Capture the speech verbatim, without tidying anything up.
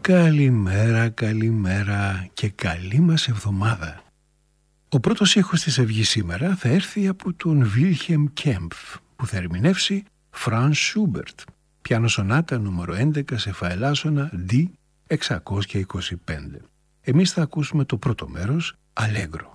Καλημέρα, καλημέρα και καλή μας εβδομάδα. Ο πρώτος ήχος της Αυγής σήμερα θα έρθει από τον Βίλχεμ Κέμπφ, που θα ερμηνεύσει Φρανς Σούμπερτ, πιάνο σονάτα νούμερο έντεκα σε φαελάσονα ντι εξακόσια είκοσι πέντε. Εμείς θα ακούσουμε το πρώτο μέρος, Αλέγκρο.